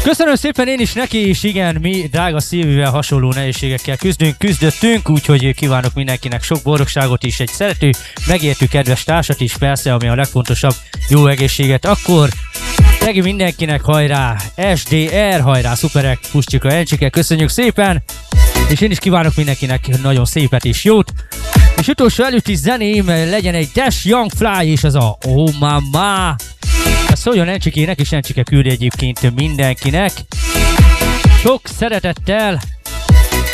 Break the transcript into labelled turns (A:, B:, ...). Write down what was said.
A: Köszönöm szépen én is neki is, igen, mi drága szívűvel hasonló nehézségekkel küzdöttünk, úgyhogy kívánok mindenkinek sok boldogságot is, egy szerető, megértő kedves társat is, persze, ami a legfontosabb, jó egészséget. Akkor Regi mindenkinek, hajrá, SDR, hajrá, szuperek, puscsika, encsike, köszönjük szépen, és én is kívánok mindenkinek nagyon szépet és jót. És utolsó előtti zeném legyen egy Dash Young Fly, és az a Oh Mama. Ez szóljon Encsikének, és Encsike küldi egyébként mindenkinek. Sok szeretettel.